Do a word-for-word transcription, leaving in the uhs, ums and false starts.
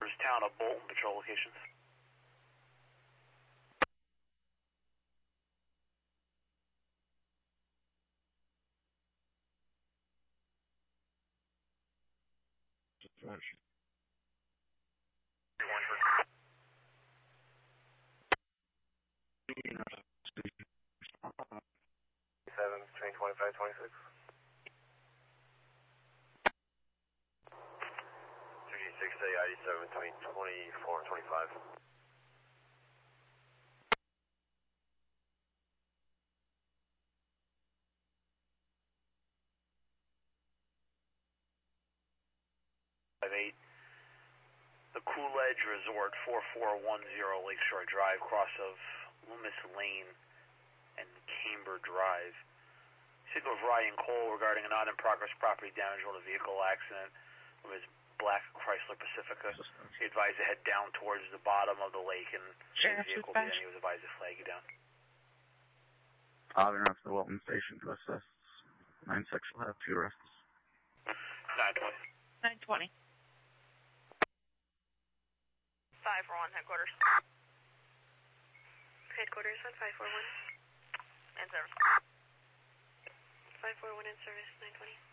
Headquarters, Town of Bolton, patrol locations. Seven, train twenty-five, twenty-six. three six A, I D seven, between twenty-four and twenty-five. five eight. The Coolidge Resort, four four one zero Lakeshore Drive, cross of Loomis Lane and Camber Drive. Signal of Ryan Cole regarding a non-in-progress property damage on a vehicle accident with his black Chrysler Pacifica. He advised to head down towards the bottom of the lake and the vehicle, then he was advised to flag you down. Father enough to Wilton Station to assist. nine six will have two arrests. nine twenty. nine twenty. five four one, headquarters. Headquarters on five four one. In service. five four one in service, nine twenty.